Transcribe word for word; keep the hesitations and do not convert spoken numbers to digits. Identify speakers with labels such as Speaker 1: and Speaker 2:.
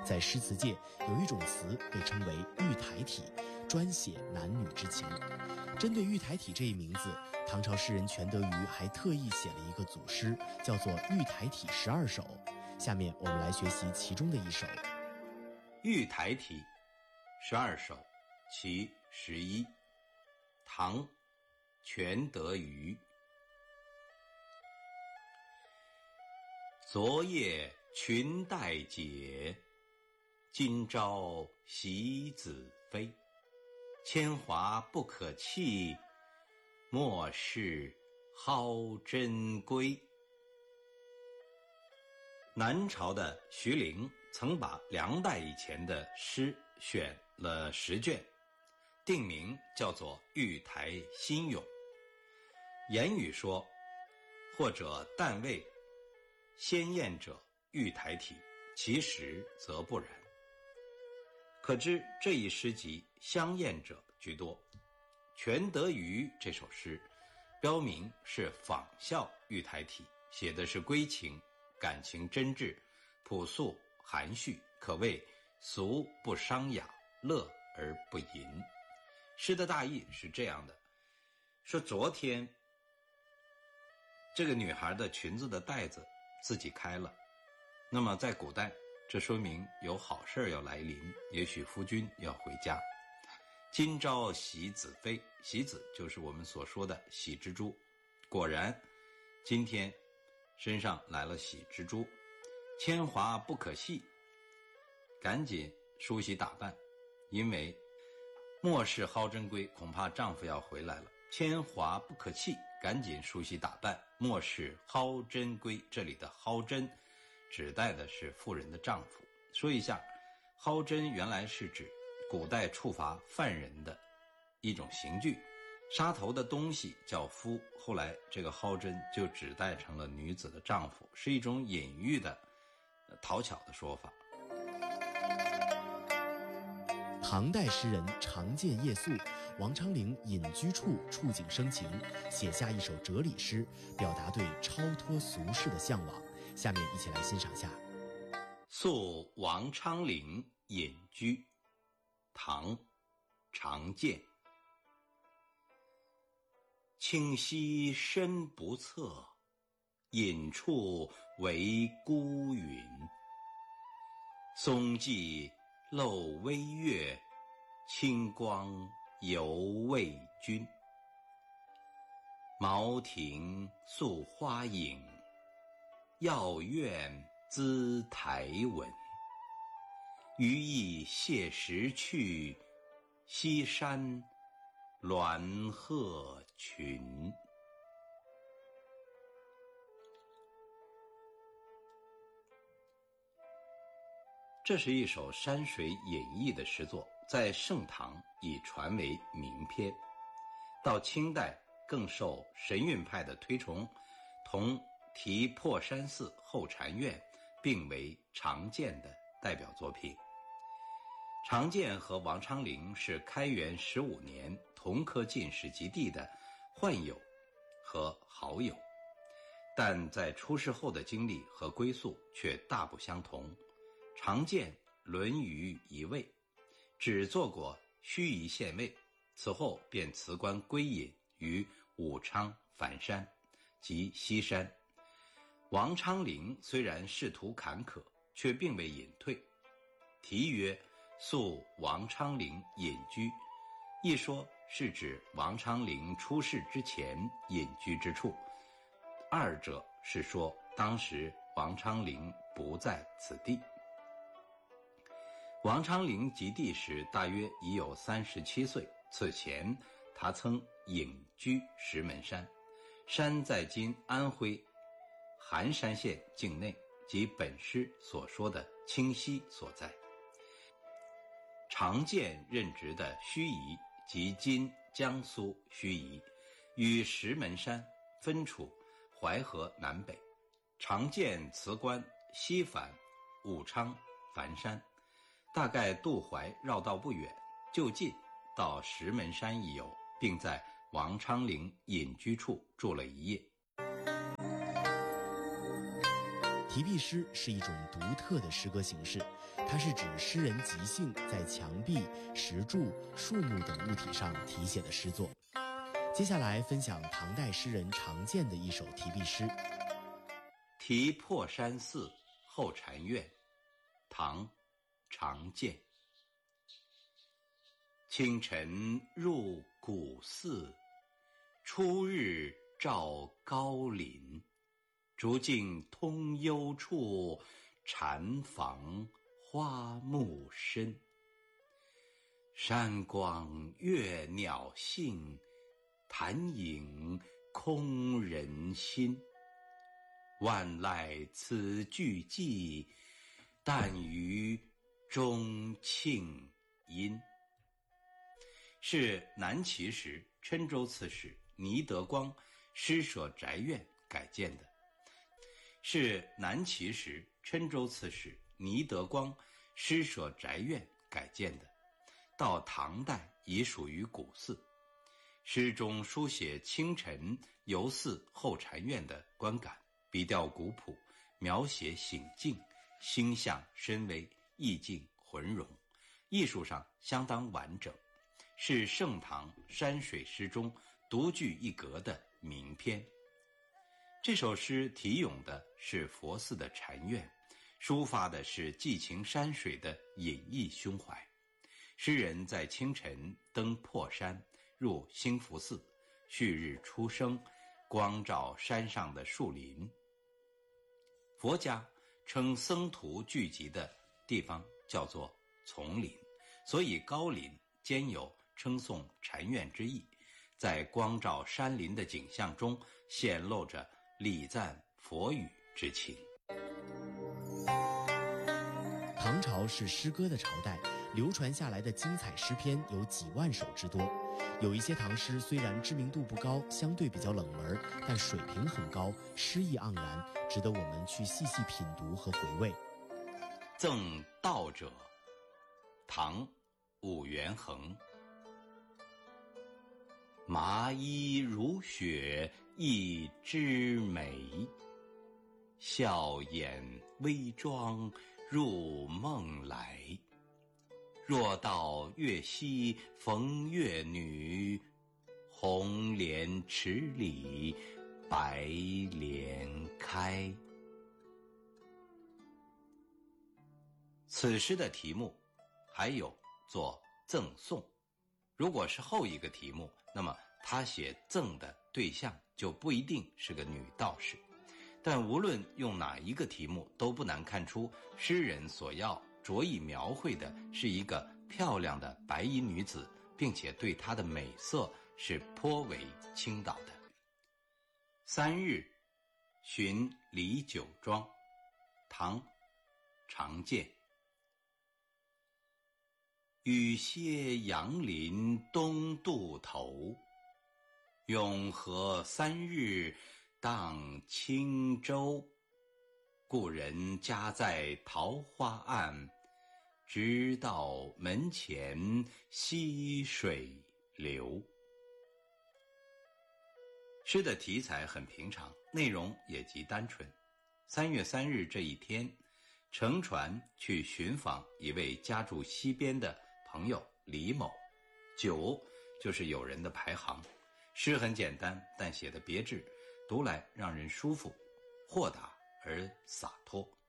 Speaker 1: 在诗词界有一种词被称为玉台体，专写男女之情。针对玉台体这一名字，唐朝诗人全德瑜还特意写了一个组诗，叫做《玉台体十二首》。下面我们来学习其中的一首《
Speaker 2: 玉台体十二首》其十一，唐·全德瑜。昨夜裙带解，今朝喜子飞。铅华不可弃，莫视蒿针归。南朝的徐陵曾把梁代以前的诗选了十卷，定名叫做《玉台新咏》。言语说，或者但谓鲜艳者玉台体，其实则不然。可知这一诗集香艳者居多。全德瑜这首诗标明是仿效玉台体，写的是闺情，感情真挚，朴素含蓄，可谓俗不伤雅，乐而不淫。诗的大意是这样的，说昨天这个女孩的裙子的带子自己开了，那么在古代这说明有好事要来临，也许夫君要回家。今朝喜子飞，喜子就是我们所说的喜蜘蛛，果然今天身上来了喜蜘蛛。铅华不可惜，赶紧梳洗打扮，因为莫视蒿针归，恐怕丈夫要回来了。铅华不可弃，赶紧梳洗打扮，莫视蒿针归。这里的蒿针指代的是妇人的丈夫。说一下，蒿针原来是指古代处罚犯人的一种刑具，杀头的东西叫夫，后来这个蒿针就指代成了女子的丈夫，是一种隐喻的讨巧的说法。
Speaker 1: 唐代诗人常见夜宿，王昌龄隐居处触景生情，写下一首哲理诗，表达对超脱俗世的向往。下面一起来欣赏下
Speaker 2: 宿王昌龄隐居，唐·常见。清溪深不测，隐处为孤云。松际漏微月，清光犹未君。茅亭宿花影，药院姿台稳。余意谢时去，西山鸾鹤群。这是一首山水隐逸的诗作，在盛唐已传为名篇，到清代更受神韵派的推崇，同题破山寺后禅院并为常见的代表作品。常见和王昌龄是开元十五年同科进士及第的患友和好友，但在出世后的经历和归宿却大不相同。常见沦于一位，只做过盱眙县尉，此后便辞官归隐于武昌繁山及西山。王昌龄虽然仕途坎坷，却并未隐退，题曰宿王昌龄隐居，一说是指王昌龄出世之前隐居之处，二者是说当时王昌龄不在此地。王昌龄及第时大约已有三十七岁，此前他曾隐居石门山，山在今安徽含山县境内，即本诗所说的清溪所在。常见任职的盱眙即今江苏盱眙，与石门山分处淮河南北。常见辞官西返武昌繁山，大概渡淮绕道不远，就近到石门山一游，并在王昌龄隐居处住了一夜。
Speaker 1: 题壁诗是一种独特的诗歌形式，它是指诗人即兴在墙壁、石柱、树木等物体上题写的诗作。接下来分享唐代诗人常见的一首题壁诗。
Speaker 2: 题破山寺后禅院，唐·常建。清晨入古寺，初日照高林。竹径通幽处，禅房花木深。山光悦鸟性，潭影空人心。万籁此俱寂，但余钟磬音。是南齐时郴州刺史倪德光施舍宅院改建的。是南齐时郴州刺史倪德光施舍宅院改建的，到唐代已属于古寺。诗中书写清晨游寺后禅院的观感，笔调古朴，描写醒静，星象深微，意境浑融，艺术上相当完整，是盛唐山水诗中独具一格的名篇。这首诗题咏的是佛寺的禅院，抒发的是寄情山水的隐逸胸怀。诗人在清晨登破山，入兴福寺，旭日初升，光照山上的树林。佛家称僧徒聚集的地方叫做丛林，所以高林兼有称颂禅院之意，在光照山林的景象中显露着礼赞佛语之情。
Speaker 1: 唐朝是诗歌的朝代，流传下来的精彩诗篇有几万首之多。有一些唐诗虽然知名度不高，相对比较冷门，但水平很高，诗意盎然，值得我们去细细品读和回味。
Speaker 2: 赠道者，唐·武元衡。麻衣如雪一枝梅，笑颜微妆入梦来。若到月溪逢月女，红莲池里白莲开。此诗的题目还有做赠送，如果是后一个题目，那么他写赠的对象就不一定是个女道士。但无论用哪一个题目，都不难看出诗人所要着意描绘的是一个漂亮的白衣女子，并且对她的美色是颇为倾倒的。三日寻李九庄，唐·常建。雨歇杨林东渡头，永和三日荡轻舟。故人家在桃花岸，直到门前溪水流。诗的题材很平常，内容也极单纯。三月三日这一天，乘船去寻访一位家住西边的朋友李某。九就是友人的排行。诗很简单，但写得别致，读来让人舒服、豁达而洒脱。